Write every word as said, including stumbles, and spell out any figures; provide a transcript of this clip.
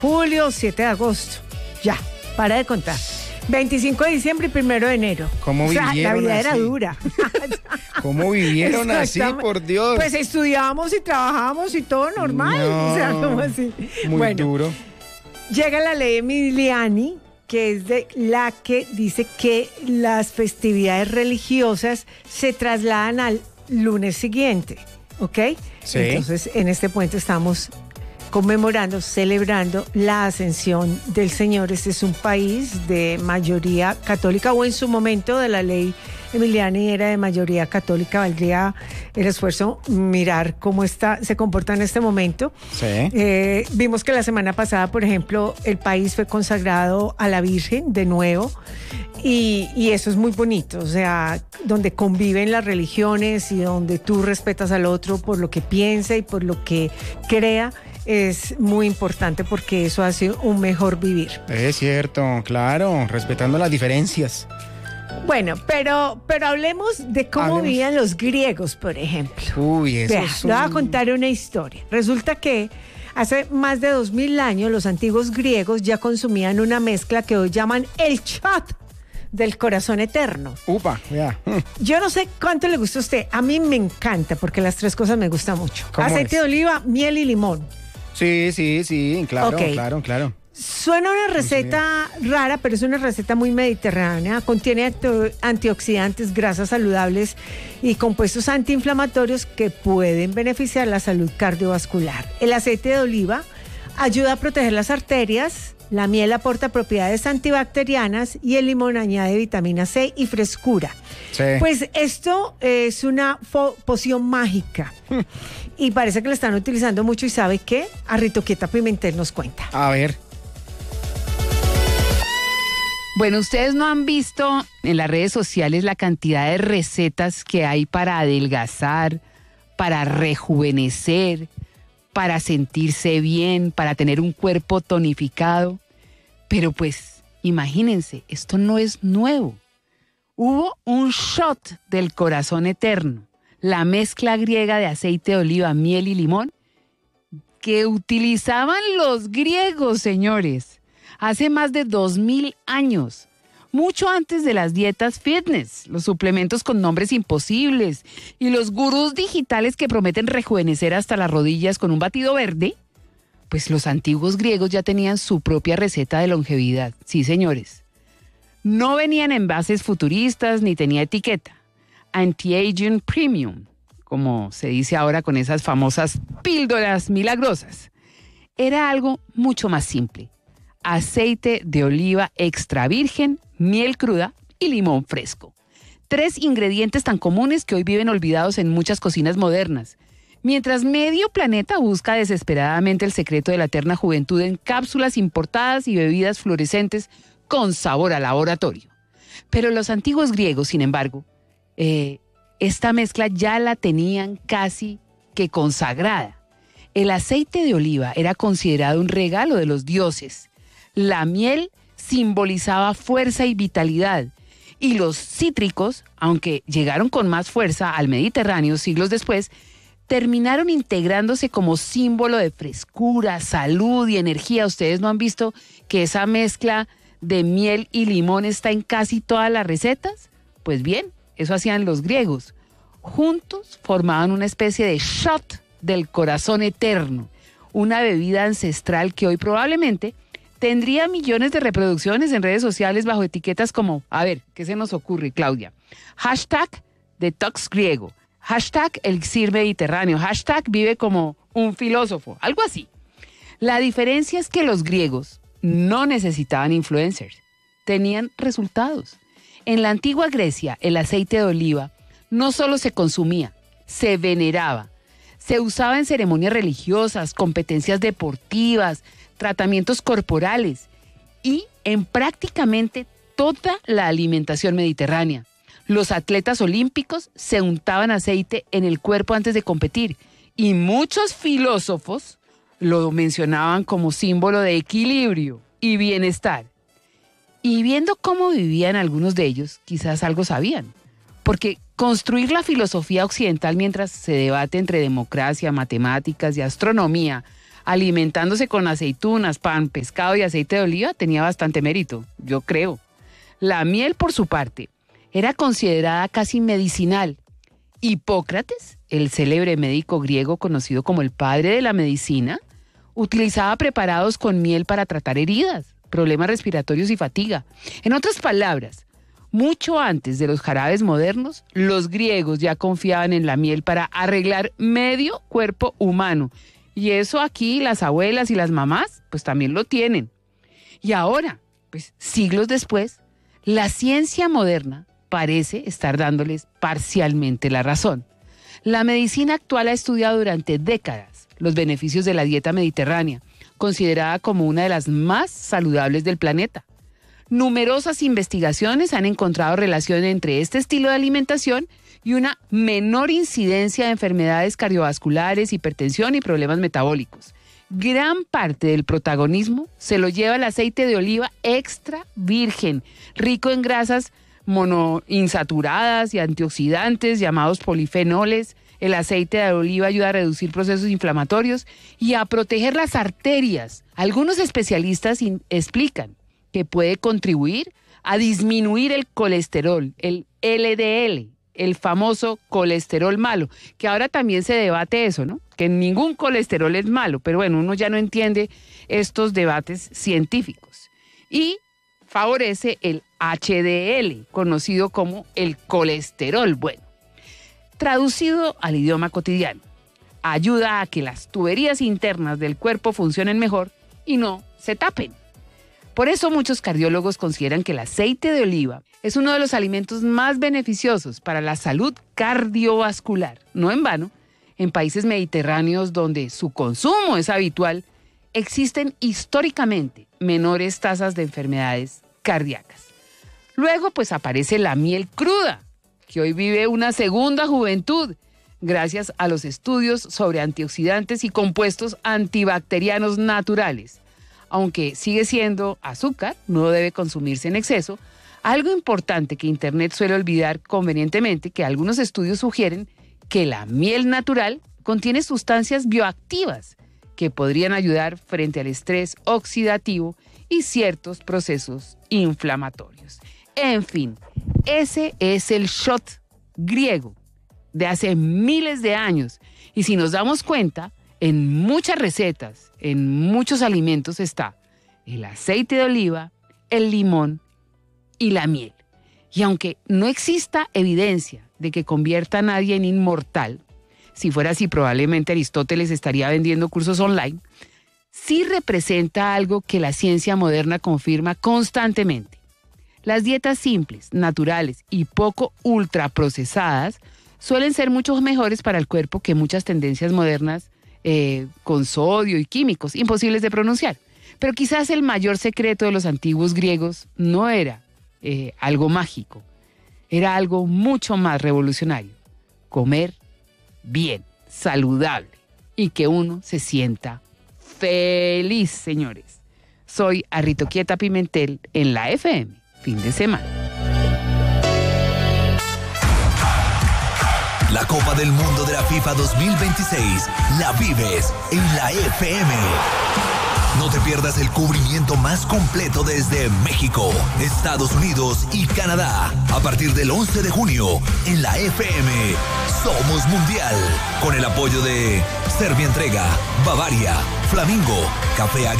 julio, siete de agosto. Ya, para de contar. veinticinco de diciembre y primero de enero. ¿Cómo vivieron o sea, la vida así? era dura. ¿Cómo vivieron así, por Dios? Pues estudiábamos y trabajábamos y todo normal. No, o sea, como así. Muy bueno, duro. Llega la ley Emiliani, que es de la que dice que las festividades religiosas se trasladan al lunes siguiente, ¿ok? Sí. Entonces, en este puente estamos conmemorando, celebrando la ascensión del Señor. Este es un país de mayoría católica, o en su momento de la ley Emiliani era de mayoría católica. Valdría el esfuerzo mirar cómo está, se comporta en este momento. Sí. Eh, vimos que la semana pasada, por ejemplo, el país fue consagrado a la Virgen de nuevo, y, y eso es muy bonito, o sea, donde conviven las religiones y donde tú respetas al otro por lo que piensa y por lo que crea. Es muy importante porque eso hace un mejor vivir. Es cierto, claro, respetando las diferencias. Bueno, pero, pero hablemos de cómo Hablemos. vivían los griegos, por ejemplo. Uy, eso Vea, es le voy a un- contar una historia. Resulta que hace más de dos mil años los antiguos griegos ya consumían una mezcla que hoy llaman el shot del corazón eterno. Upa, ya. Yo no sé cuánto le gusta a usted. A mí me encanta porque las tres cosas me gustan mucho. ¿Cómo Aceite es? de oliva, miel y limón. Sí, sí, sí, claro, Ok. claro, claro. Suena una receta rara, pero es una receta muy mediterránea. Contiene acto- antioxidantes, grasas saludables y compuestos antiinflamatorios que pueden beneficiar la salud cardiovascular. El aceite de oliva ayuda a proteger las arterias, la miel aporta propiedades antibacterianas y el limón añade vitamina C y frescura. Sí. Pues esto es una fo- poción mágica y parece que la están utilizando mucho. ¿Y sabe qué? Arritoquieta Pimentel nos cuenta. A ver. Bueno, ustedes no han visto en las redes sociales la cantidad de recetas que hay para adelgazar, para rejuvenecer, para sentirse bien, para tener un cuerpo tonificado. Pero pues, imagínense, esto no es nuevo. Hubo un shot del corazón eterno, la mezcla griega de aceite de oliva, miel y limón, que utilizaban los griegos, señores, hace más de dos mil años, mucho antes de las dietas fitness, los suplementos con nombres imposibles y los gurús digitales que prometen rejuvenecer hasta las rodillas con un batido verde. Pues los antiguos griegos ya tenían su propia receta de longevidad. Sí, señores. No venían en envases futuristas ni tenía etiqueta. Anti-Aging Premium, como se dice ahora con esas famosas píldoras milagrosas. Era algo mucho más simple. Aceite de oliva extra virgen, miel cruda y limón fresco. Tres ingredientes tan comunes que hoy viven olvidados en muchas cocinas modernas. Mientras medio planeta busca desesperadamente el secreto de la eterna juventud en cápsulas importadas y bebidas fluorescentes con sabor a laboratorio. Pero los antiguos griegos, sin embargo, eh, esta mezcla ya la tenían casi que consagrada. El aceite de oliva era considerado un regalo de los dioses. La miel simbolizaba fuerza y vitalidad. Y los cítricos, aunque llegaron con más fuerza al Mediterráneo siglos después, terminaron integrándose como símbolo de frescura, salud y energía. ¿Ustedes no han visto que esa mezcla de miel y limón está en casi todas las recetas? Pues bien, eso hacían los griegos. Juntos formaban una especie de shot del corazón eterno, una bebida ancestral que hoy probablemente tendría millones de reproducciones en redes sociales bajo etiquetas como, a ver, ¿qué se nos ocurre, Claudia? Hashtag detox griego, hashtag elixir mediterráneo, hashtag vive como un filósofo, algo así. La diferencia es que los griegos no necesitaban influencers, tenían resultados. En la antigua Grecia, el aceite de oliva no solo se consumía, se veneraba. Se usaba en ceremonias religiosas, competencias deportivas, tratamientos corporales y en prácticamente toda la alimentación mediterránea. Los atletas olímpicos se untaban aceite en el cuerpo antes de competir y muchos filósofos lo mencionaban como símbolo de equilibrio y bienestar. Y viendo cómo vivían algunos de ellos, quizás algo sabían. Porque construir la filosofía occidental mientras se debate entre democracia, matemáticas y astronomía alimentándose con aceitunas, pan, pescado y aceite de oliva, tenía bastante mérito, yo creo. La miel, por su parte, era considerada casi medicinal. Hipócrates, el célebre médico griego conocido como el padre de la medicina, utilizaba preparados con miel para tratar heridas, problemas respiratorios y fatiga. En otras palabras, mucho antes de los jarabes modernos, los griegos ya confiaban en la miel para arreglar medio cuerpo humano. Y eso aquí las abuelas y las mamás, pues también lo tienen. Y ahora, pues siglos después, la ciencia moderna parece estar dándoles parcialmente la razón. La medicina actual ha estudiado durante décadas los beneficios de la dieta mediterránea, considerada como una de las más saludables del planeta. Numerosas investigaciones han encontrado relación entre este estilo de alimentación y una menor incidencia de enfermedades cardiovasculares, hipertensión y problemas metabólicos. Gran parte del protagonismo se lo lleva el aceite de oliva extra virgen, rico en grasas monoinsaturadas y antioxidantes llamados polifenoles. El aceite de oliva ayuda a reducir procesos inflamatorios y a proteger las arterias. Algunos especialistas in- explican que puede contribuir a disminuir el colesterol, el L D L, el famoso colesterol malo, que ahora también se debate eso, ¿no? Que ningún colesterol es malo, pero bueno, uno ya no entiende estos debates científicos. Y favorece el H D L, conocido como el colesterol bueno. Traducido al idioma cotidiano, ayuda a que las tuberías internas del cuerpo funcionen mejor y no se tapen. Por eso muchos cardiólogos consideran que el aceite de oliva es uno de los alimentos más beneficiosos para la salud cardiovascular. No en vano, en países mediterráneos donde su consumo es habitual, existen históricamente menores tasas de enfermedades cardíacas. Luego, pues aparece la miel cruda, que hoy vive una segunda juventud, gracias a los estudios sobre antioxidantes y compuestos antibacterianos naturales. Aunque sigue siendo azúcar, no debe consumirse en exceso. Algo importante que Internet suele olvidar convenientemente, que algunos estudios sugieren que la miel natural contiene sustancias bioactivas que podrían ayudar frente al estrés oxidativo y ciertos procesos inflamatorios. En fin, ese es el shot griego de hace miles de años. Y si nos damos cuenta, en muchas recetas, en muchos alimentos está el aceite de oliva, el limón y la miel. Y aunque no exista evidencia de que convierta a nadie en inmortal, si fuera así probablemente Aristóteles estaría vendiendo cursos online, sí representa algo que la ciencia moderna confirma constantemente. Las dietas simples, naturales y poco ultraprocesadas suelen ser mucho mejores para el cuerpo que muchas tendencias modernas eh, con sodio y químicos imposibles de pronunciar. Pero quizás el mayor secreto de los antiguos griegos no era eh, algo mágico, era algo mucho más revolucionario: comer bien, saludable y que uno se sienta feliz, señores. Soy Arritoquieta Pimentel en la F M, fin de semana. La Copa del Mundo de la FIFA dos mil veintiséis la vives en la F M. No te pierdas el cubrimiento más completo desde México, Estados Unidos y Canadá. A partir del once de junio, en la F M, Somos Mundial. Con el apoyo de Servientrega, Bavaria, Flamingo, Café Águila.